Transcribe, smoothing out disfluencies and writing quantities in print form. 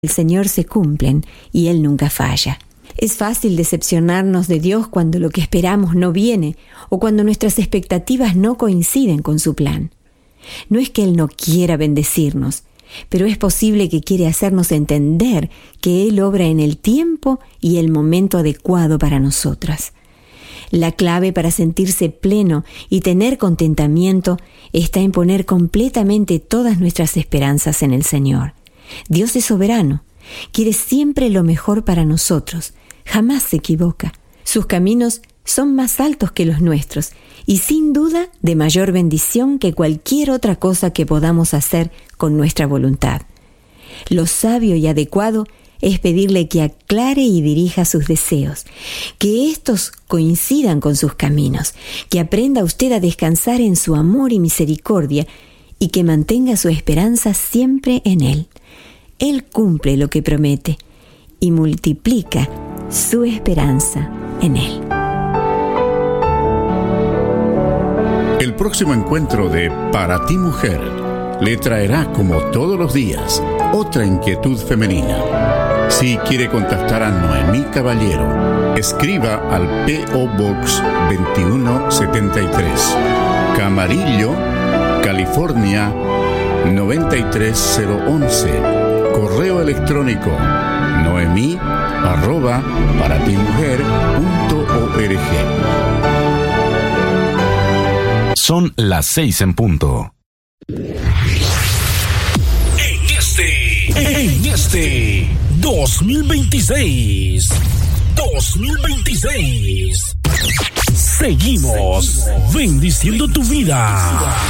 El Señor se cumplen y Él nunca falla. Es fácil decepcionarnos de Dios cuando lo que esperamos no viene o cuando nuestras expectativas no coinciden con su plan. No es que Él no quiera bendecirnos, pero es posible que quiere hacernos entender que Él obra en el tiempo y el momento adecuado para nosotras. La clave para sentirse pleno y tener contentamiento está en poner completamente todas nuestras esperanzas en el Señor. Dios es soberano, quiere siempre lo mejor para nosotros, jamás se equivoca. Sus caminos son más altos que los nuestros y sin duda de mayor bendición que cualquier otra cosa que podamos hacer con nuestra voluntad. Lo sabio y adecuado es pedirle que aclare y dirija sus deseos, que éstos coincidan con sus caminos, que aprenda usted a descansar en su amor y misericordia y que mantenga su esperanza siempre en Él. Él cumple lo que promete y multiplica su esperanza en Él. El próximo encuentro de Para ti Mujer le traerá, como todos los días, otra inquietud femenina. Si quiere contactar a Noemí Caballero, escriba al P.O. Box 2173, Camarillo, California 93011. Correo electrónico noemi@paratimujer.org. Son las 6 en punto. En este 2026, seguimos bendiciendo tu vida.